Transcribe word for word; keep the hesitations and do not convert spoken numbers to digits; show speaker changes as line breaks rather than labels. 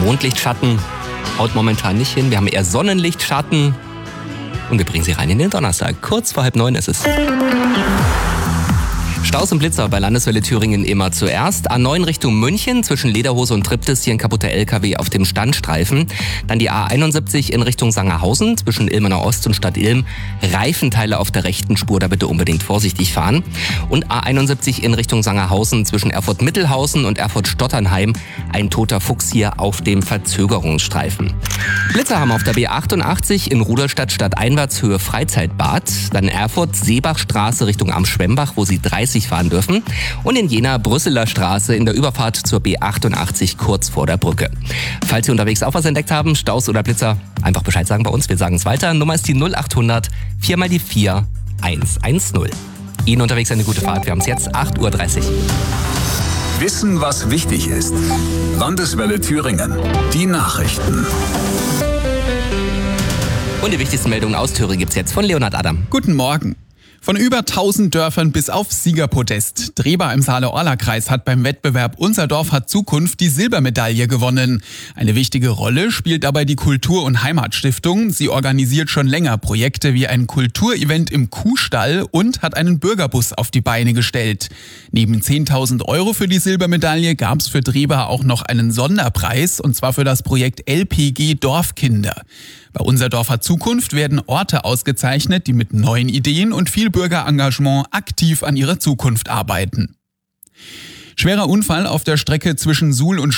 Mondlichtschatten haut momentan nicht hin. Wir haben eher Sonnenlichtschatten. Und wir bringen Sie rein in den Donnerstag. Kurz vor halb neun ist es. Staus und Blitzer bei Landeswelle Thüringen immer zuerst. A neun Richtung München zwischen Lederhose und Triptis, hier ein kaputter L K W auf dem Standstreifen. Dann die A einundsiebzig in Richtung Sangerhausen zwischen Ilmenau Ost und Stadt Ilm. Reifenteile auf der rechten Spur, da bitte unbedingt vorsichtig fahren. Und A einundsiebzig in Richtung Sangerhausen zwischen Erfurt-Mittelhausen und Erfurt-Stotternheim. Ein toter Fuchs hier auf dem Verzögerungsstreifen. Blitzer haben auf der B achtundachtzig in Rudolstadt stadteinwärts Höhe Freizeitbad. Dann Erfurt-Seebachstraße Richtung Am-Schwemmbach, wo Sie dreißig fahren dürfen. Und in Jena Brüsseler Straße in der Überfahrt zur B achtundachtzig kurz vor der Brücke. Falls Sie unterwegs auch was entdeckt haben, Staus oder Blitzer, einfach Bescheid sagen bei uns. Wir sagen es weiter. Nummer ist die null achthundert vier mal die vier eins eins null. Ihnen unterwegs eine gute Fahrt. Wir haben es jetzt acht Uhr dreißig.
Wissen, was wichtig ist. Landeswelle Thüringen. Die Nachrichten.
Und die wichtigsten Meldungen aus Thüringen gibt's jetzt von Leonhard Adam.
Guten Morgen. Von über tausend Dörfern bis auf Siegerpodest. Drehba im Saale-Orla-Kreis hat beim Wettbewerb Unser Dorf hat Zukunft die Silbermedaille gewonnen. Eine wichtige Rolle spielt dabei die Kultur- und Heimatstiftung. Sie organisiert schon länger Projekte wie ein Kulturevent im Kuhstall und hat einen Bürgerbus auf die Beine gestellt. Neben zehntausend Euro für die Silbermedaille gab es für Drehba auch noch einen Sonderpreis, und zwar für das Projekt L P G Dorfkinder. Bei Unser Dorf hat Zukunft werden Orte ausgezeichnet, die mit neuen Ideen und viel Bürgerengagement aktiv an ihrer Zukunft arbeiten. Schwerer Unfall auf der Strecke zwischen Suhl und